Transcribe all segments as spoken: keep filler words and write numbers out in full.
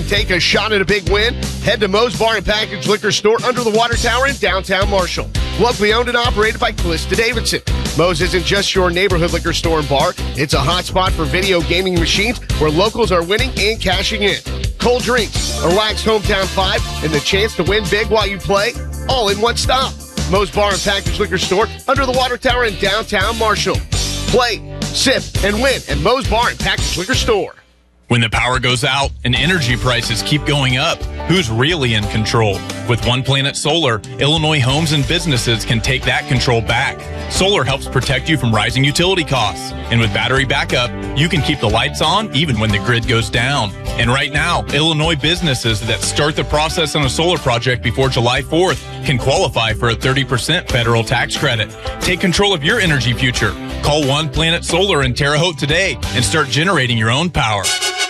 Take a shot at a big win. Head to Moe's Bar and Package Liquor Store under the water tower in downtown Marshall. Locally owned and operated by Calista Davidson. Moe's isn't just your neighborhood liquor store and bar. It's a hot spot for video gaming machines where locals are winning and cashing in. Cold drinks, a relaxed hometown vibe, and the chance to win big while you play, all in one stop. Moe's Bar and Package Liquor Store under the water tower in downtown Marshall. Play, sip, and win at Moe's Bar and Package Liquor Store. When the power goes out and energy prices keep going up, who's really in control? With One Planet Solar, Illinois homes and businesses can take that control back. Solar helps protect you from rising utility costs. And with battery backup, you can keep the lights on even when the grid goes down. And right now, Illinois businesses that start the process on a solar project before July fourth can qualify for a thirty percent federal tax credit. Take control of your energy future. Call One Planet Solar in Terre Haute today and start generating your own power.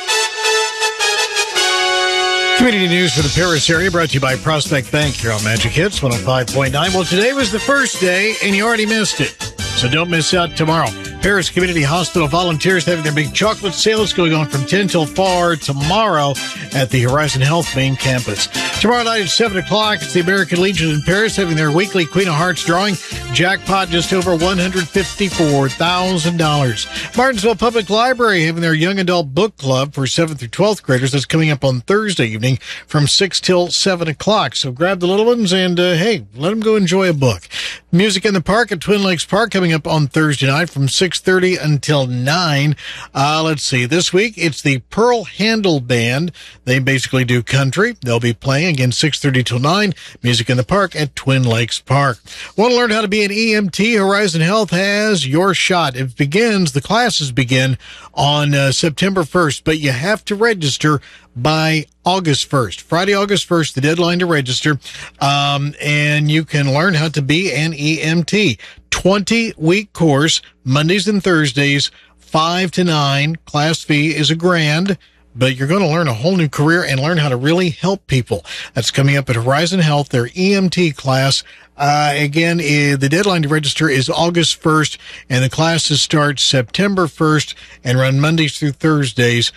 Community news for the Paris area brought to you by Prospect Bank here on Magic Hits one oh five point nine. Well, today was the first day, and you already missed it. So don't miss out tomorrow. Paris Community Hospital volunteers having their big chocolate sales going on from ten till four tomorrow at the Horizon Health main campus. Tomorrow night at seven o'clock, it's the American Legion in Paris having their weekly Queen of Hearts drawing. Jackpot just over one hundred fifty-four thousand dollars. Martinsville Public Library having their young adult book club for seventh through twelfth graders. That's coming up on Thursday evening from six till seven o'clock. So grab the little ones and, uh, hey, let them go enjoy a book. Music in the Park at Twin Lakes Park coming up on Thursday night from six thirty until nine. Uh, let's see. This week, it's the Pearl Handle Band. They basically do country. They'll be playing again six thirty till nine. Music in the Park at Twin Lakes Park. Want to learn how to be an E M T? Horizon Health has your shot. It begins, the classes begin on uh, September first, but you have to register by August first. Friday, August first, the deadline to register. Um, and you can learn how to be an E M T. twenty-week course, Mondays and Thursdays, five to nine. Class fee is a grand, but you're going to learn a whole new career and learn how to really help people. That's coming up at Horizon Health, their E M T class. Uh, again, uh, the deadline to register is August first, and the classes start September first and run Mondays through Thursdays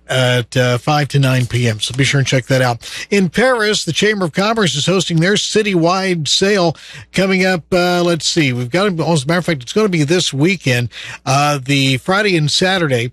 at uh, five to nine p.m. So be sure and check that out. In Paris, the Chamber of Commerce is hosting their citywide sale coming up. Uh, let's see. We've got, as a matter of fact, it's going to be this weekend, uh, the Friday and Saturday.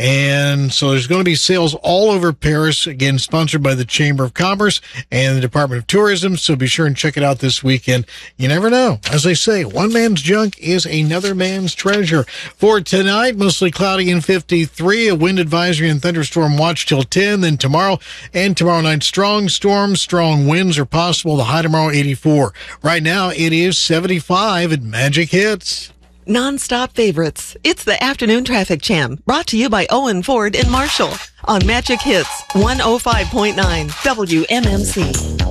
And so there's going to be sales all over Paris, again, sponsored by the Chamber of Commerce and the Department of Tourism. So be sure and check it out this weekend. You never know. As they say, one man's junk is another man's treasure. For tonight, mostly cloudy and fifty-three, a wind advisory and thunderstorm watch till ten. Then tomorrow and tomorrow night, strong storms, strong winds are possible. The high tomorrow, eighty-four. Right now, it is seventy-five at Magic Hits. Non-stop favorites. It's the Afternoon Traffic Jam, brought to you by Owen Ford in Marshall on Magic Hits one oh five point nine W M M C.